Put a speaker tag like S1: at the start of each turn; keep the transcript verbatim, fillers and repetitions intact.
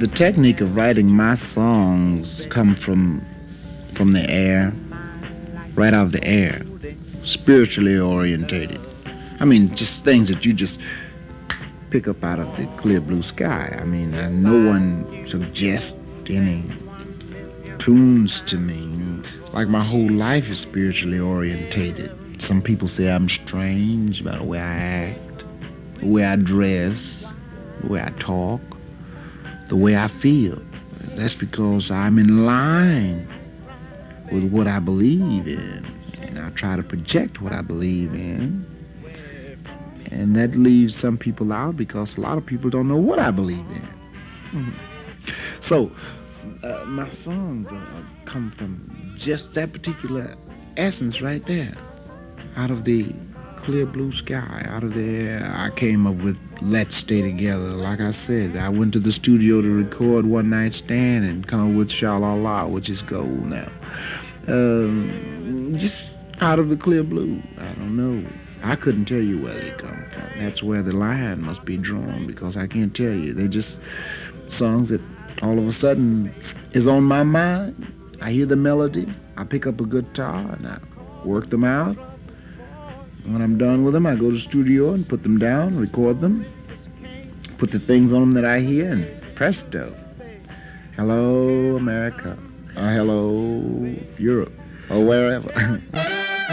S1: the technique of writing my songs come from from the air, right out of the air, spiritually orientated. I mean, just things that you just pick up out of the clear blue sky. I mean, uh, no one suggests any tunes to me. Like my whole life is spiritually orientated. Some people say I'm strange by the way I act, the way I dress, the way I talk, the way I feel. That's because I'm in line with what I believe in, and I try to project what I believe in. And that leaves some people out because a lot of people don't know what I believe in. Mm-hmm. So, uh, my songs uh, come from just that particular essence right there. Out of the clear blue sky, out of the air, I came up with Let's Stay Together. Like I said, I went to the studio to record One Night Stand and come up with Sha La La, which is gold now. Um, just out of the clear blue. I don't know. I couldn't tell you where they come from. That's where the line must be drawn, because I can't tell you. They're just songs that all of a sudden is on my mind. I hear the melody. I pick up a guitar and I work them out. When I'm done with them, I go to the studio and put them down, record them, put the things on them that I hear, and presto. Hello, America. Or hello, Europe. Or wherever.